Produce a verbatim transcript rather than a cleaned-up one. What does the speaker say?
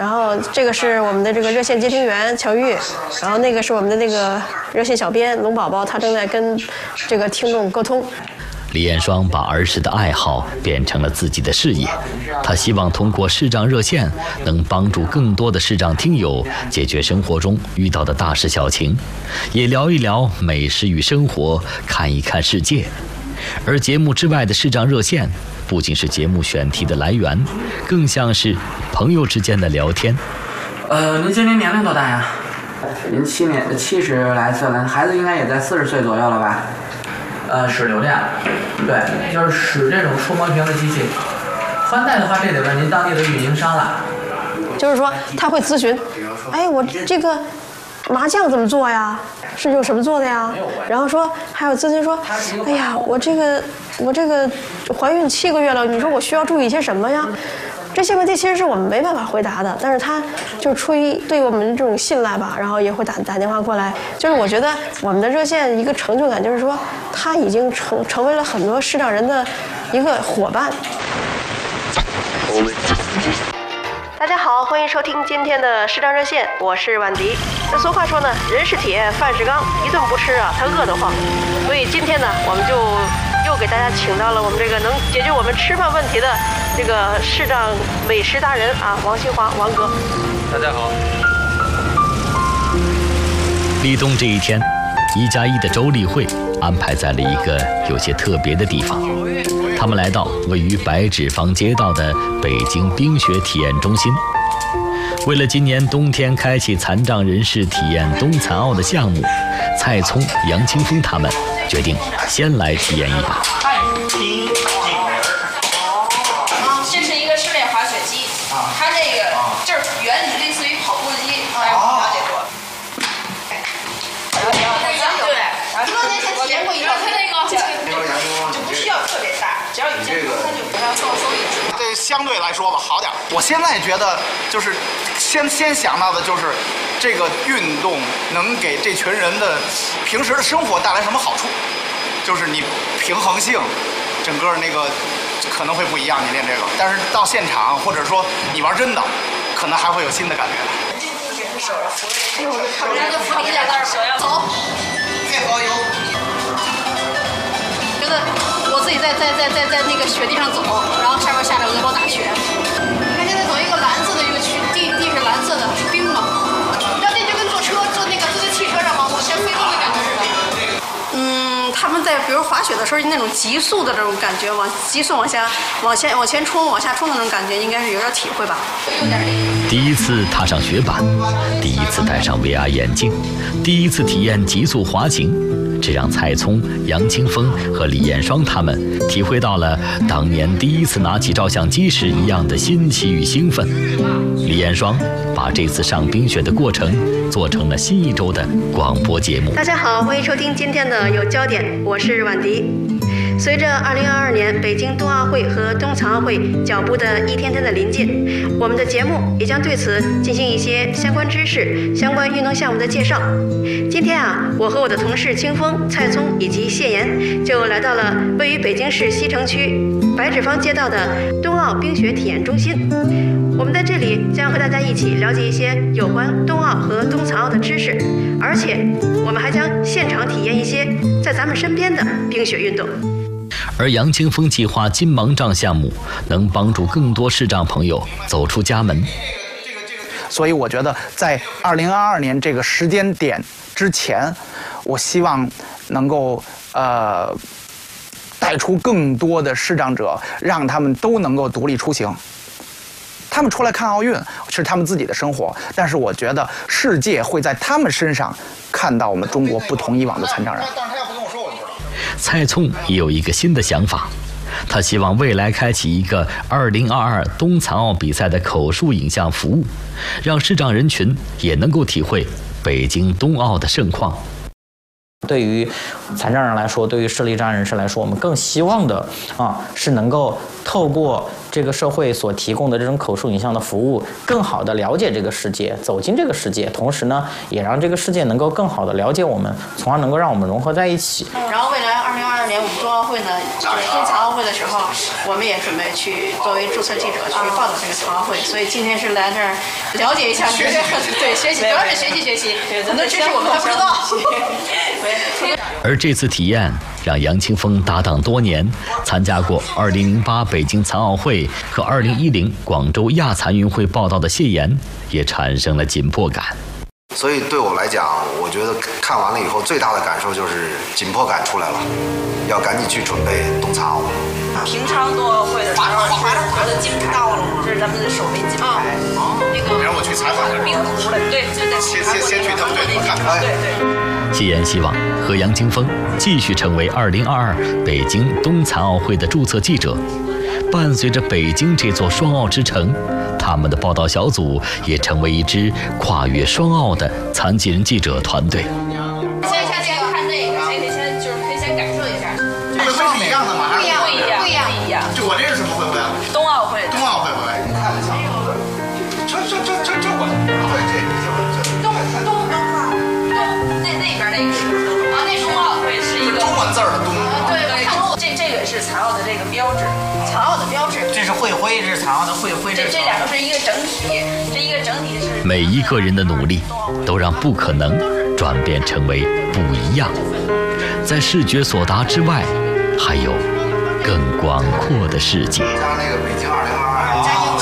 然后这个是我们的这个热线接听员乔玉，然后那个是我们的那个热线小编龙宝宝，他正在跟这个听众沟通。 李彦双把儿时的爱好变成了自己的事业，他希望通过视障热线能帮助更多的视障听友解决生活中遇到的大事小情，也聊一聊美食与生活，看一看世界。而节目之外的视障热线不仅是节目选题的来源，更像是朋友之间的聊天。 呃，您今年年龄多大呀？您七年七十来岁了，孩子应该也在四十岁左右了吧？呃，使流量，对，就是使这种触摸屏的机器。宽带的话，这得问您当地的运营商了。 就是说，他会咨询，哎，我这个麻酱怎么做呀？是用什么做的呀？然后说，还有咨询说，哎呀，我这个我这个怀孕七个月了，你说我需要注意些什么呀？这些问题其实是我们没办法回答的，但是他就出于对我们这种信赖吧，然后也会打打电话过来。就是我觉得我们的热线一个成就感，就是说他已经成成为了很多视障人的一个伙伴。大家好，欢迎收听今天的视障热线，我是婉迪。那俗话说呢，人是铁，饭是钢，一顿不吃啊，他饿得慌。所以今天呢，我们就又给大家请到了我们这个能解决我们吃饭问题的这个视障美食达人啊，王新华，王哥。 大家好。 立冬这一天，一加一的周例会安排在了一个有些特别的地方。他们来到位于白纸坊街道的北京冰雪体验中心。为了今年冬天开启残障人士体验冬残奥的项目，蔡聪、杨清峰他们决定先来体验一把。 这是一个室内滑雪机，它这个就是原理类似于跑步机，大家了解过。对，多年前体验过一次，它那个就不需要特别大，只要有健康，它就不要放松一点。 对，相对来说吧好点。我现在觉得就是先先想到的就是这个运动能给这群人的平时的生活带来什么好处，就是你平衡性，整个那个可能会不一样。你练这个，但是到现场或者说你玩真的，可能还会有新的感觉。 哎呦，我这就扶你一下，在这儿走。 配合有。 觉得我自己在在在在在那个雪地上走，然后下边下着鹅毛大雪。你看现在走一个蓝色的一个区，地地是蓝色的，是冰嘛。那这就跟坐车坐那个坐在汽车上往往前飞动的感觉似的。嗯，他们在比如滑雪的时候，那种急速的这种感觉，往急速往下往前往前冲往下冲的那种感觉，应该是有点体会吧。有点力。 第一次踏上雪板，第一次戴上 V R 眼镜，第一次体验极速滑行，这让蔡聪、杨清峰和李彦双他们体会到了当年第一次拿起照相机时一样的新奇与兴奋。李彦双把这次上冰雪的过程做成了新一周的广播节目。 大家好，欢迎收听今天的有焦点，我是婉迪。随着二零二二年北京冬奥会和冬残奥会脚步的一天天的临近，我们的节目也将对此进行一些相关知识、相关运动项目的介绍。今天啊，我和我的同事清风、蔡聪以及谢岩就来到了位于北京市西城区白纸坊街道的冬奥冰雪体验中心。我们在这里将和大家一起了解一些有关冬奥和冬残奥的知识，而且我们还将现场体验一些在咱们身边的冰雪运动。 而杨清峰计划金盲杖项目能帮助更多视障朋友走出家门。 所以我觉得在二零二二年这个时间点之前，我希望能够呃带出更多的视障者，让他们都能够独立出行。他们出来看奥运是他们自己的生活，但是我觉得世界会在他们身上看到我们中国不同以往的残障人。 蔡聪也有一个新的想法，他希望未来开启一个二零二二冬残奥比赛的口述影像服务，让视障人群也能够体会北京冬奥的盛况。 对于残障人来说，对于视力障碍人士来说，我们更希望的啊是能够透过这个社会所提供的这种口述影像的服务，更好的了解这个世界，走进这个世界，同时呢，也让这个世界能够更好的了解我们，从而能够让我们融合在一起。 然后未来二零二二二年我们冬奥会呢，就是冬残奥会的时候，我们也准备去作为注册记者去报道这个残奥会，所以今天是来这儿了解一下，学习对学习，主要是学习学习，很多知识我们还不知道。 而这次体验让杨清风搭档多年，参加过二零零八北京残奥会和二零一零广州亚残运会报道的谢岩也产生了紧迫感。 所以对我来讲，我觉得看完了以后最大的感受就是紧迫感出来了，要赶紧去准备冬残奥。 平常冬奥会的时候，拿的金牌到了，这是咱们的首枚金牌。哦，那个。 明儿我去采访一下。 冰壶的，对，就在先先先去他们队里看看。 对对。 谢岩希望和杨清风继续成为二零二二北京冬残奥会的注册记者。伴随着北京这座双奥之城，他们的报道小组也成为一支跨越双奥的残疾人记者团队。 现在先看这个，可以先就是可以先感受一下。 会不会是一样的吗？ 不一样， 不一样， 不一样， 不一样。 就我这是什么会不会？ 冬奥会。 冬奥会不会？你看一下，这这这这这我对这这冬冬冬啊，冬那那边那个是冬啊，那冬奥会是一个中文字儿的冬。 对对， 这这个是残奥的这个标志。 残奥的标志， 这是会徽，这是残奥的会徽。 这这两个是一个整体，这一个整体是。 每一个人的努力，都让不可能转变成为不一样。在视觉所达之外，还有更广阔的世界。 加那个北京二零二二。